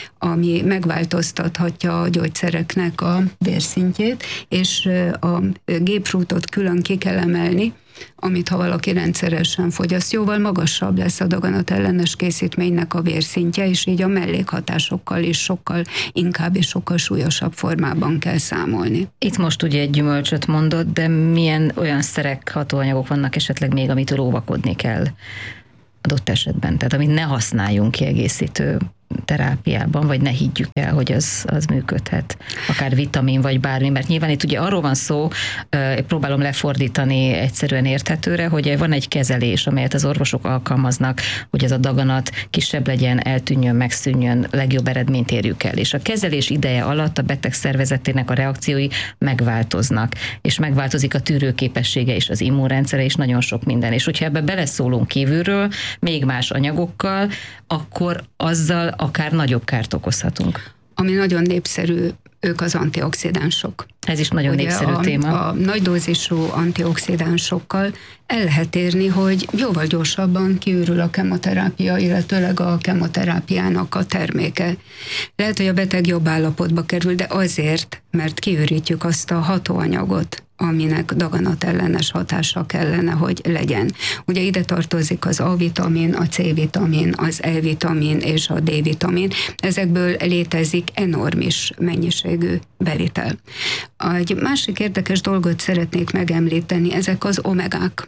ami megváltoztathatja a gyógyszereknek a vérszintjét, és a grapefruitot külön ki kell emelni, amit ha valaki rendszeresen fogyaszt, jóval magasabb lesz a daganatellenes készítménynek a vérszintje, és így a mellékhatásokkal is sokkal inkább és sokkal súlyosabb formában kell számolni. Itt most ugye egy gyümölcsöt mondott, de milyen olyan szerek, hatóanyagok vannak esetleg még, amitől óvakodni kell adott esetben? Tehát amit ne használjunk kiegészítő terápiában, vagy ne higgyük el, hogy az működhet. Akár vitamin, vagy bármi, mert nyilván itt ugye arról van szó, próbálom lefordítani egyszerűen érthetőre, hogy van egy kezelés, amelyet az orvosok alkalmaznak, hogy ez a daganat kisebb legyen, eltűnjön, megszűnjön, legjobb eredményt érjük el. És a kezelés ideje alatt a beteg szervezetének a reakciói megváltoznak, és megváltozik a tűrőképessége és az immunrendszere, és nagyon sok minden. És hogyha ebbe beleszólunk kívülről, még más anyagokkal, akkor azzal akár nagyobb kárt okozhatunk. Ami nagyon népszerű, ők az antioxidánsok. Ez is nagyon népszerű téma. A nagy dózisú antioxidánsokkal el lehet érni, hogy jóval gyorsabban kiürül a kemoterápia, illetőleg a kemoterápiának a terméke. Lehet, hogy a beteg jobb állapotba kerül, de azért, mert kiürítjük azt a hatóanyagot, aminek daganatellenes hatása kellene, hogy legyen. Ugye ide tartozik az A-vitamin, a C-vitamin, az E-vitamin és a D-vitamin. Ezekből létezik enormis mennyiségű bevitel. Egy másik érdekes dolgot szeretnék megemlíteni, ezek az omegák.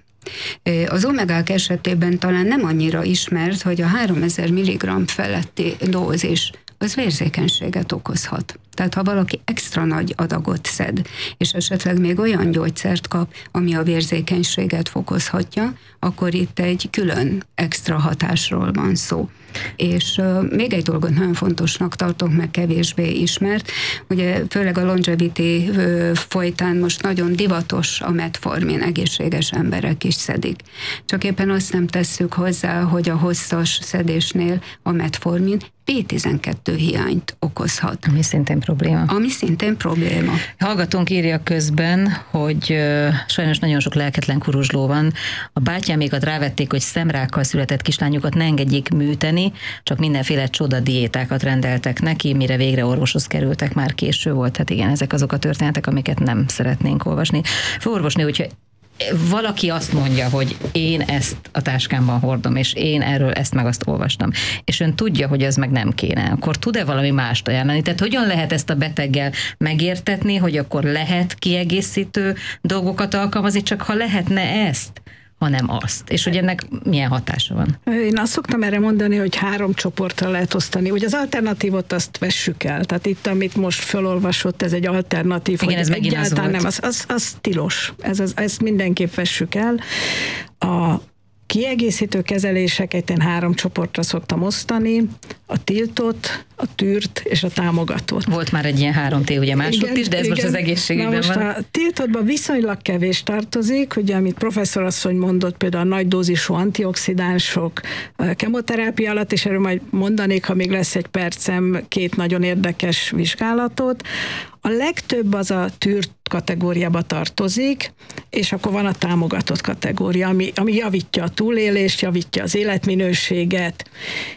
Az omegák esetében talán nem annyira ismert, hogy a 3000 mg feletti dózis az vérzékenységet okozhat. Tehát ha valaki extra nagy adagot szed, és esetleg még olyan gyógyszert kap, ami a vérzékenységet fokozhatja, akkor itt egy külön extra hatásról van szó. És még egy dolgot nagyon fontosnak tartok, meg kevésbé ismert, ugye főleg a longevity folytán most nagyon divatos a metformin, egészséges emberek is szedik. Csak éppen azt nem tesszük hozzá, hogy a hosszas szedésnél a metformin B12 hiányt okozhat. Ami szintén probléma. Hallgatónk írja közben, hogy sajnos nagyon sok lelketlen kuruzsló van. A bátyámékat rávették, hogy szemrákkal született kislányukat ne engedjék műteni, csak mindenféle csoda diétákat rendeltek neki, mire végre orvoshoz kerültek, már késő volt. Hát igen, ezek azok a történetek, amiket nem szeretnénk olvasni. Főorvosnő, hogyha valaki azt mondja, hogy én ezt a táskámban hordom, és én erről ezt meg azt olvastam, és ön tudja, hogy az meg nem kéne, akkor tud-e valami mást ajánlani? Tehát hogyan lehet ezt a beteggel megértetni, hogy akkor lehet kiegészítő dolgokat alkalmazni, csak ha lehetne ezt, hanem azt. És hogy ennek milyen hatása van? Én azt szoktam erre mondani, hogy 3 csoportra lehet osztani. Ugye az alternatívot azt vessük el. Tehát itt, amit most felolvasott, ez egy alternatív. Igen, ez megint az volt. Nem, az tilos. Ezt mindenképp vessük el. A kiegészítő kezeléseket én 3 csoportra szoktam osztani, a tiltott, a tűrt és a támogatott. Volt már egy ilyen 3T, ugye másodt is, de ez most az egészségügyben van. A tiltottban viszonylag kevés tartozik, ugye amit professzorasszony mondott, például a nagy dózisú antioxidánsok kemoterápia alatt, és erről majd mondanék, ha még lesz egy percem, 2 nagyon érdekes vizsgálatot. A legtöbb az a tűrt kategóriába tartozik, és akkor van a támogatott kategória, ami javítja a túlélést, javítja az életminőséget.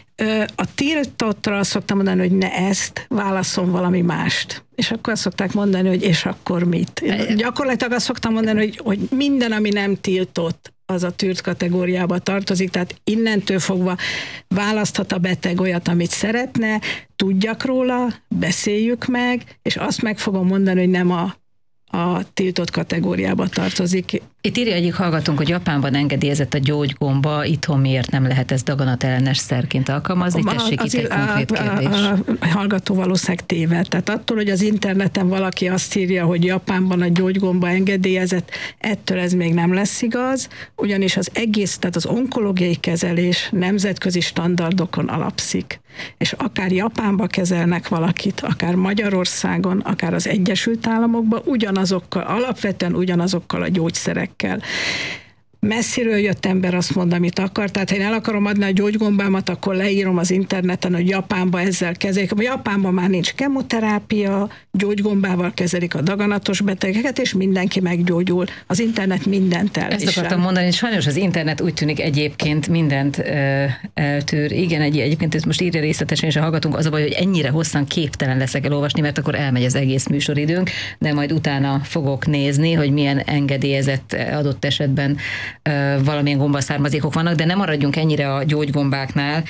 A tiltottra azt szoktam mondani, hogy ne ezt, válaszol valami mást. És akkor azt szokták mondani, hogy és akkor mit? Gyakorlatilag azt szoktam mondani, hogy minden, ami nem tiltott, az a tűrt kategóriába tartozik, tehát innentől fogva választhat a beteg olyat, amit szeretne, tudjak róla, beszéljük meg, és azt meg fogom mondani, hogy nem a tiltott kategóriába tartozik. Itt írja egyik hallgatónk, hogy Japánban engedélyezett a gyógygomba, itthon miért nem lehet ezt daganatellenes szerként alkalmazni? Tessék itt egy konkrét kérdés. A hallgató valószínűleg téved. Tehát attól, hogy az interneten valaki azt írja, hogy Japánban a gyógygomba engedélyezett, ettől ez még nem lesz igaz, ugyanis az egész, tehát az onkológiai kezelés nemzetközi standardokon alapszik. És akár Japánba kezelnek valakit, akár Magyarországon, akár az Egyesült Államokban, alapvetően ugyanazokkal a gyógyszerekkel. messziről jött ember azt mond, amit akar, tehát ha én el akarom adni a gyógygombámat, akkor leírom az interneten, hogy Japánban ezzel kezelik. Japánban már nincs kemoterápia, gyógygombával kezelik a daganatos betegeket, és mindenki meggyógyul. Az internet mindent elvisel. Ezt akartam mondani, hogy sajnos az internet úgy tűnik egyébként mindent eltűr. Igen, egyébként ezt most írja részletesen, és a hallgatunk, az a baj, hogy ennyire hosszan képtelen leszek elolvasni, mert akkor elmegy az egész műsoridőnk, de majd utána fogok nézni, hogy milyen engedélyezett adott esetben valamilyen gombaszármazékok vannak, de nem maradjunk ennyire a gyógygombáknál.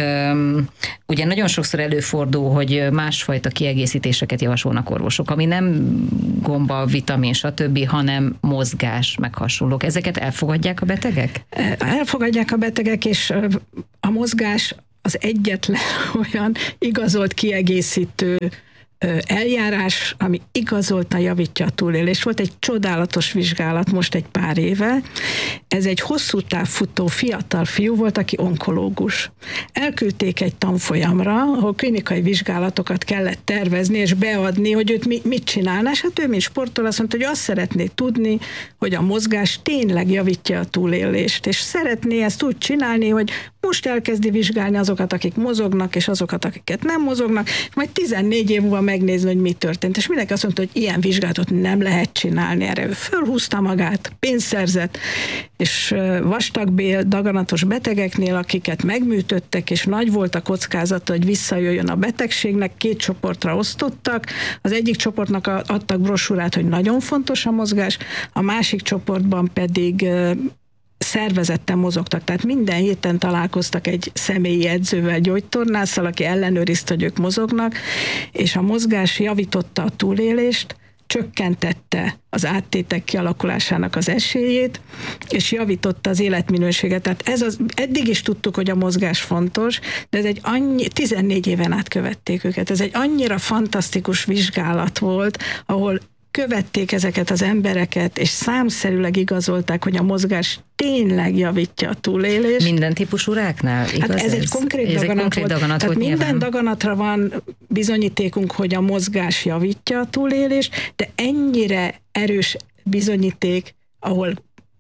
Ugye nagyon sokszor előfordul, hogy másfajta kiegészítéseket javasolnak orvosok, ami nem gomba, vitamin, stb., hanem mozgás, meg hasonlók. Ezeket elfogadják a betegek? Elfogadják a betegek, és a mozgás az egyetlen olyan igazolt kiegészítő eljárás, ami igazoltan javítja a túlélést. Volt egy csodálatos vizsgálat most egy pár éve. Ez egy hosszú távfutó fiatal fiú volt, aki onkológus. Elküldték egy tanfolyamra, ahol klinikai vizsgálatokat kellett tervezni és beadni, hogy őt mit csinálna, és hát ő mint sportol azt mondta, hogy azt szeretné tudni, hogy a mozgás tényleg javítja a túlélést, és szeretné ezt úgy csinálni, hogy most elkezdi vizsgálni azokat, akik mozognak, és azokat, akiket nem mozognak, majd 14 év múlva megnézni, hogy mi történt. És mindenki azt mondta, hogy ilyen vizsgálatot nem lehet csinálni. Erre ő fölhúzta magát, pénzt szerzett, és vastagbél, daganatos betegeknél, akiket megműtöttek, és nagy volt a kockázata, hogy visszajöjjön a betegségnek, 2 csoportra osztottak. Az egyik csoportnak adtak brosúrát, hogy nagyon fontos a mozgás, a másik csoportban pedig szervezetten mozogtak, tehát minden héten találkoztak egy személyi edzővel, gyógytornásszal, aki ellenőrizte, hogy ők mozognak, és a mozgás javította a túlélést, csökkentette az áttétek kialakulásának az esélyét, és javította az életminőséget. Tehát eddig is tudtuk, hogy a mozgás fontos, de ez 14 éven át követték őket. Ez egy annyira fantasztikus vizsgálat volt, ahol követték ezeket az embereket, és számszerűleg igazolták, hogy a mozgás tényleg javítja a túlélést. Minden típusú ráknál? Igaz? Hát ez egy konkrét daganat volt. Tehát minden daganatra van bizonyítékunk, hogy a mozgás javítja a túlélést, de ennyire erős bizonyíték, ahol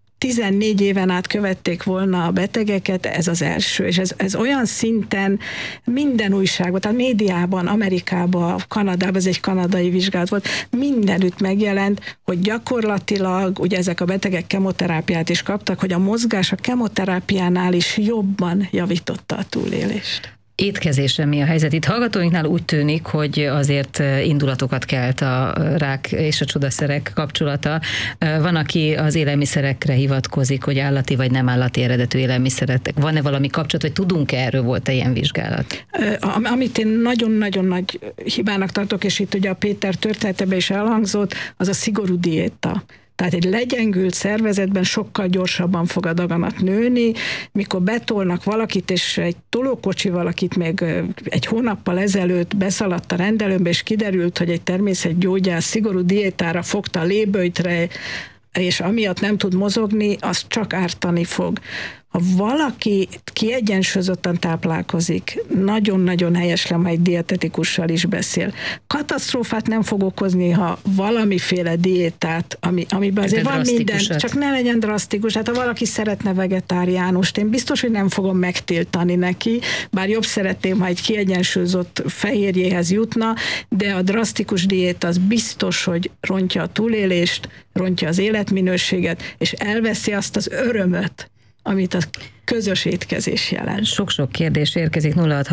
14 éven át követték volna a betegeket, ez az első. És ez olyan szinten minden újságban, tehát médiában, Amerikában, Kanadában, ez egy kanadai vizsgálat volt, mindenütt megjelent, hogy gyakorlatilag, ugye ezek a betegek kemoterápiát is kaptak, hogy a mozgás a kemoterápiánál is jobban javította a túlélést. Étkezésre mi a helyzet? Itt hallgatóinknál úgy tűnik, hogy azért indulatokat kelt a rák és a csodaszerek kapcsolata. Van, aki az élelmiszerekre hivatkozik, hogy állati vagy nem állati eredetű élelmiszerek. Van-e valami kapcsolat, vagy tudunk erről, volt-e ilyen vizsgálat? Amit én nagyon-nagyon nagy hibának tartok, és itt ugye a Péter történetében is elhangzott, az a szigorú diéta. Tehát egy legyengült szervezetben sokkal gyorsabban fog a daganat nőni, mikor betolnak valakit, és egy tolókocsi valakit még egy hónappal ezelőtt beszaladt a rendelőbe, és kiderült, hogy egy természetgyógyász szigorú diétára fogta a léböjtre, és amiatt nem tud mozogni, az csak ártani fog. Ha valaki kiegyensúlyozottan táplálkozik, nagyon-nagyon helyes lenne, ha egy dietetikussal is beszél. Katasztrófát nem fog okozni, ha valamiféle diétát, amiben azért van minden, csak ne legyen drasztikus. Hát ha valaki szeretne vegetáriánust, én biztos, hogy nem fogom megtiltani neki, bár jobb szeretném, ha egy kiegyensúlyozott fehérjéhez jutna, de a drasztikus diéta az biztos, hogy rontja a túlélést, rontja az életminőséget, és elveszi azt az örömöt, amit a közös étkezés jelent. Sok-sok kérdés érkezik,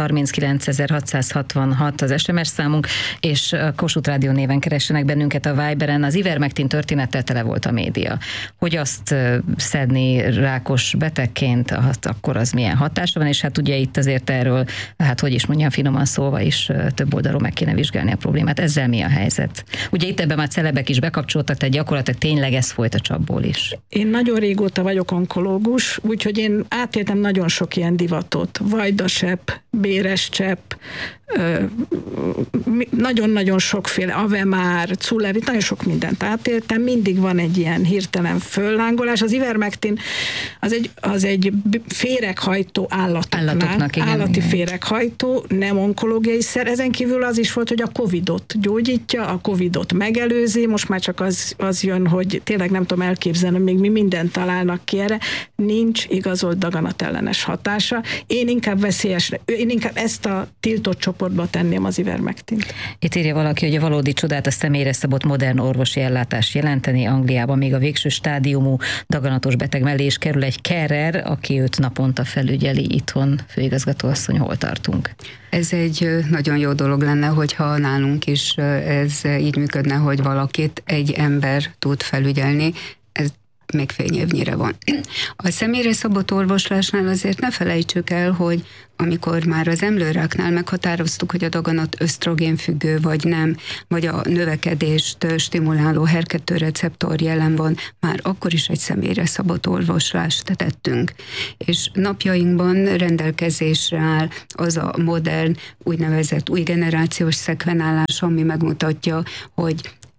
0639 az SMS számunk, és Kossuth Rádió néven keressenek bennünket a Viberen. Az Ivermectin történettel tele volt a média. Hogy azt szedni rákos betegként, akkor az milyen hatása van, és hát ugye itt azért erről, hát hogy is mondjam, finoman szólva is több oldalról meg kéne vizsgálni a problémát. Ezzel mi a helyzet? Ugye itt ebben már celebek is bekapcsoltak, tehát gyakorlatilag tényleg ez folyt a csapból is. Én nagyon régóta vagyok onkológus, úgyhogy én átéltem nagyon sok ilyen divatot. Vajdasepp, béres csepp, nagyon-nagyon sokféle Avemár, Culevit, nagyon sok mindent átéltem, mindig van egy ilyen hirtelen föllángolás. Az Ivermectin az egy féreghajtó állatoknak, igen, állati igen. féreghajtó, nem onkológiai szer. Ezen kívül az is volt, hogy a Covidot gyógyítja, a Covidot megelőzi, most már csak az jön, hogy tényleg nem tudom elképzelni, még mi mindent találnak ki erre, nincs igazolt daganatellenes hatása. Én inkább ezt a tiltott csoportba tenném az Ivermectint. Itt írja valaki, hogy a valódi csodát a személyre szabott modern orvosi ellátás jelenteni. Angliában még a végső stádiumú daganatos beteg mellé is kerül egy carer, aki őt naponta felügyeli. Itthon, főigazgatóasszony, hol tartunk? Ez egy nagyon jó dolog lenne, hogyha nálunk is ez így működne, hogy valakit egy ember tud felügyelni. Ez még fényévnyire van. A személyre szabott orvoslásnál azért ne felejtsük el, hogy amikor már az emlőráknál meghatároztuk, hogy a daganat ösztrogénfüggő vagy nem, vagy a növekedést stimuláló HER2 receptor jelen van, már akkor is egy személyre szabott orvoslást tettünk. És napjainkban rendelkezésre áll az a modern, úgynevezett új generációs szekvenálás, ami megmutatja, hogy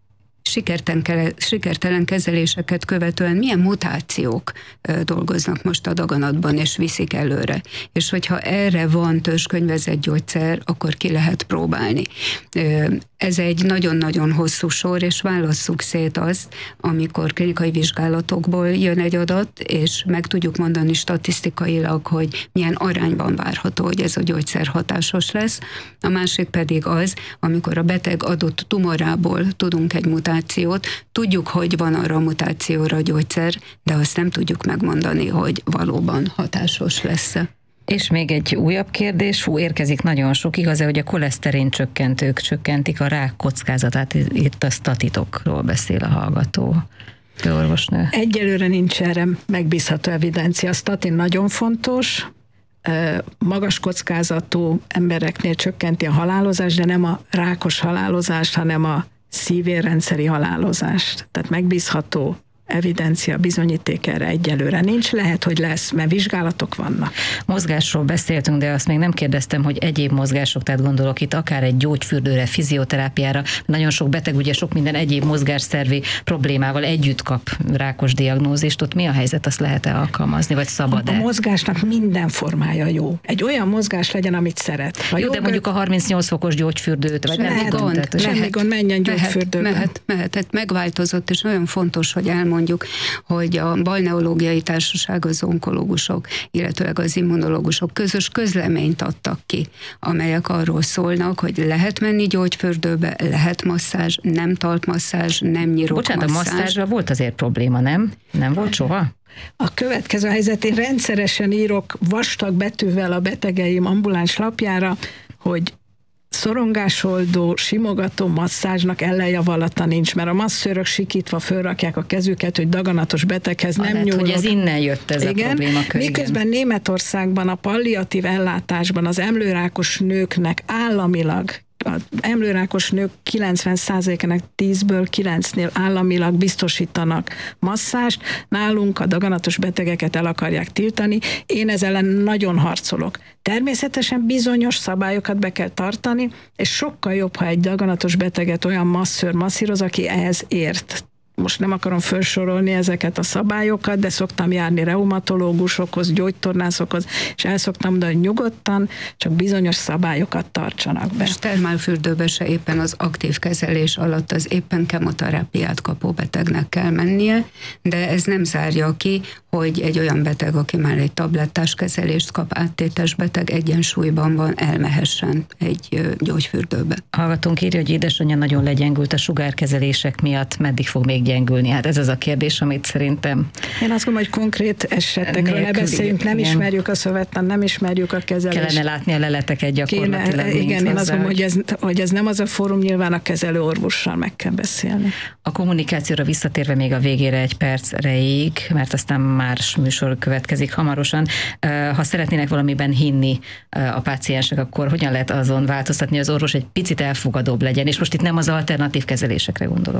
sikertelen kezeléseket követően milyen mutációk dolgoznak most a daganatban, és viszik előre. És hogyha erre van törzskönyvezett gyógyszer, akkor ki lehet próbálni. Ez egy nagyon-nagyon hosszú sor, és válasszuk szét azt, amikor klinikai vizsgálatokból jön egy adat, és meg tudjuk mondani statisztikailag, hogy milyen arányban várható, hogy ez a gyógyszer hatásos lesz. A másik pedig az, amikor a beteg adott tumorából tudunk egy mutációt, tudjuk, hogy van arra a mutációra a gyógyszer, de azt nem tudjuk megmondani, hogy valóban hatásos lesz-e. És még egy újabb kérdés, érkezik nagyon sok, igaz-e, hogy a koleszterin csökkentők csökkentik a rák kockázatát, itt a statitokról beszél a hallgató orvosnő. Egyelőre nincs erre megbízható evidencia. A statin nagyon fontos, magas kockázatú embereknél csökkenti a halálozást, de nem a rákos halálozást, hanem a szívérrendszeri halálozást. Tehát megbízható evidencia, bizonyíték erre egyelőre nincs, lehet, hogy lesz, mert vizsgálatok vannak. Mozgásról beszéltünk, de azt még nem kérdeztem, hogy egyéb mozgások, tehát gondolok itt akár egy gyógyfürdőre, fizioterápiára, nagyon sok beteg ugye sok minden egyéb mozgásszervi problémával együtt kap rákos diagnózist, ott mi a helyzet, azt lehet-e alkalmazni, vagy szabad-e? A mozgásnak minden formája jó. Egy olyan mozgás legyen, amit szeret. Jó, de mondjuk a 38 fokos gyógyfürdőt, vagy nem tudom. Semmi gond, menjen gyógyfürdőbe. Mehet, megváltozott, és nagyon fontos, hogy mondjuk, hogy a balneológiai társaság, az onkológusok, illetőleg az immunológusok közös közleményt adtak ki, amelyek arról szólnak, hogy lehet menni gyógyfürdőbe, lehet masszázs, nem talpmasszázs, nem nyirokmasszázs. Bocsánat, a masszázsra volt azért probléma, nem? Nem volt soha? A következő helyzet, én rendszeresen írok vastag betűvel a betegeim ambuláns lapjára, hogy szorongásoldó, simogató masszázsnak ellenjavalata nincs, mert a masszőrök sikítva fölrakják a kezüket, hogy daganatos beteghez nem nyúlok. Hogy ez innen jött ez a problémakör. Miközben Németországban a palliatív ellátásban az emlőrákos nőknek államilag, az emlőrákos nők 90%-ának 10-ből 9-nél államilag biztosítanak masszást, nálunk a daganatos betegeket el akarják tiltani, én ezzel ellen nagyon harcolok. Természetesen bizonyos szabályokat be kell tartani, és sokkal jobb, ha egy daganatos beteget olyan masszőr masszíroz, aki ehhez ért. Most nem akarom felsorolni ezeket a szabályokat, de szoktam járni reumatológusokhoz, gyógytornászokhoz, és el szoktam mondani, hogy nyugodtan, csak bizonyos szabályokat tartsanak be. És termálfürdőbe se éppen az aktív kezelés alatt az éppen kemoterápiát kapó betegnek kell mennie, de ez nem zárja ki, hogy egy olyan beteg, aki már egy tablettás kezelést kap, áttétes beteg, egyensúlyban van, elmehessen egy gyógyfürdőbe. Hallgatónk írja, hogy édesanyja nagyon legyengült a sugárkezelések miatt, meddig fog még gyengülni? Hát ez az a kérdés, amit szerintem... Én azt gondolom, hogy konkrét esetekről ne beszéljünk, nem ismerjük a szövetlen, nem ismerjük a kezelést. Kellene látni a leleteket gyakorlatilag. Igen, én azt gondolom, hogy ez nem az a fórum, nyilván a kezelő orvossal meg kell beszélni. A kommunikációra visszatérve még a végére egy perc erejéig, mert aztán más műsor következik hamarosan. Ha szeretnének valamiben hinni a páciensek, akkor hogyan lehet azon változtatni, hogy az orvos egy picit elfogadóbb legyen? És most itt nem az alternatív kezelésekre gondolok.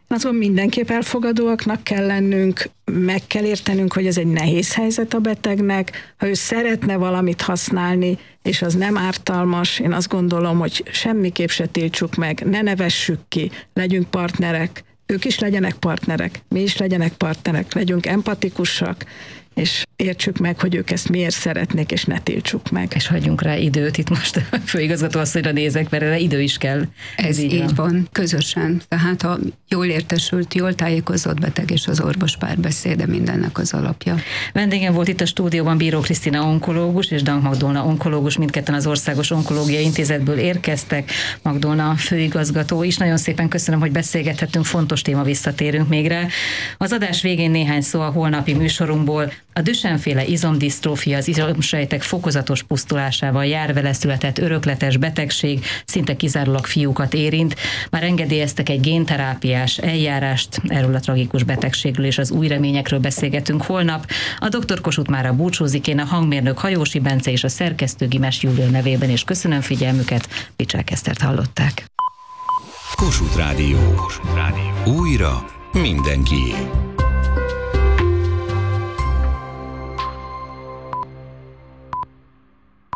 Azon mindenképp elfogadóaknak kell lennünk, meg kell értenünk, hogy ez egy nehéz helyzet a betegnek. Ha ő szeretne valamit használni, és az nem ártalmas, én azt gondolom, hogy semmiképp se tiltsuk meg, ne nevessük ki, legyünk partnerek, ők is legyenek partnerek, mi is legyenek partnerek, legyünk empatikusak, és értsük meg, hogy ők ezt miért szeretnék, és ne tiltsuk meg. És hagyjunk rá időt, itt most a főigazgató asszonyra nézek, mert erre idő is kell. Ez így van, közösen. Tehát a jól értesült, jól tájékozott beteg és az orvos párbeszéde mindennek az alapja. Vendégem volt itt a stúdióban Bíró Krisztina onkológus és Dank Magdolna onkológus, mindketten az Országos Onkológiai Intézetből érkeztek. Magdolna főigazgató is. Nagyon szépen köszönöm, hogy beszélgethettünk, fontos téma, visszatérünk még rá. Az adás végén néhány szó a holnapi műsorunkból. A Duchenne-féle izomdisztrófia az izomsejtek fokozatos pusztulásával jár, vele született örökletes betegség, szinte kizárólag fiúkat érint. Már engedélyeztek egy génterápiás eljárást, erről a tragikus betegségről és az új reményekről beszélgetünk holnap. A Dr. Kossuth mára búcsúzik, én a hangmérnök Hajósi Bence és a szerkesztő Gimes Júlia nevében, és köszönöm figyelmüket, Picsák Esztert hallották. Kossuth Rádió. Újra mindenkié.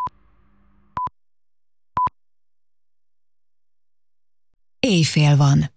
Éjfél van.